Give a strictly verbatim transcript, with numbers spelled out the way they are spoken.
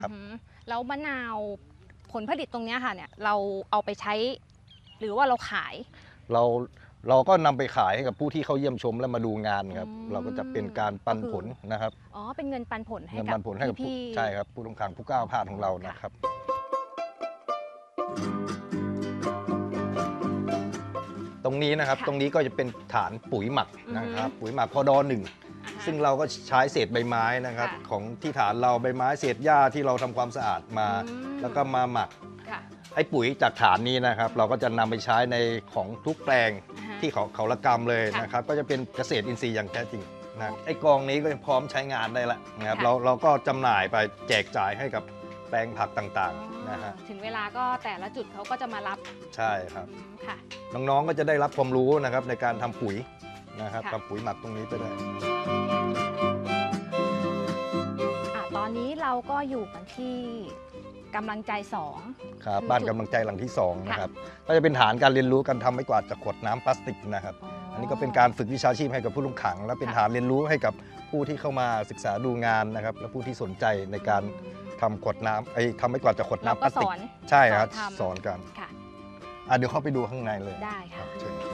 ครับแล้วมะนาวผลผลิตตรงนี้ค่ะเนี่ยเราเอาไปใช้หรือว่าเราขายเราเราก็นำไปขายให้กับผู้ที่เข้าเยี่ยมชมและมาดูงานครับเราก็จะเป็นการปันผลนะครับอ๋อเป็นเงินปันผลให้เงินกัปับนผลให้กับผู้พี่ใช่ครับผู้ต้องขังผู้ก้าวพลาดของเรานะครับ ตรงนี้นะครับตรงนี้ก็จะเป็นฐานปุ๋ยหมักนะครับปุ๋ยหมักพอดอหนึ่งซึ่งเราก็ใช้เศษใบไม้นะครับของที่ฐานเราใบไม้เศษหญ้าที่เราทำความสะอาดมาแล้วก็มาหมักไอ้ปุ๋ยจากฐานนี้นะครับเราก็จะนำไปใช้ในของทุกแปลงที่เขาเขาละกรรมเลยนะครับก็จะเป็นเกษตรอินทรีย์อย่างแท้จริงนะไอ้กองนี้ก็พร้อมใช้งานได้แล้วนะครับเราเราก็จำหน่ายไปแจกจ่ายให้กับแปลงผักต่างๆนะฮะถึงเวลาก็แต่ละจุดเขาก็จะมารับใช่ครับค่ะน้องๆก็จะได้รับความรู้นะครับในการทำปุ๋ยนะครับทำปุ๋ยหมักตรงนี้ไปเลยตอนนี้เราก็อยู่กันที่กำลังใจสองครับบ้านกำลังใจหลังที่สองนะครับก็จะเป็นฐานการเรียนรู้การทำไม้กวาดจากขวดน้ำพลาสติกนะครับอันนี้ก็เป็นการฝึกวิชาชีพให้กับผู้ต้องขังและเป็นฐานเรียนรู้ให้กับผู้ที่เข้ามาศึกษาดูงานนะครับและผู้ที่สนใจในการทำขวดน้ำไอ้ทำไม้กวาดจากขวดน้ำพลาสติกใช่ครับสอนกันเดี๋ยวเข้าไปดูข้างในเลยได้ค่ะ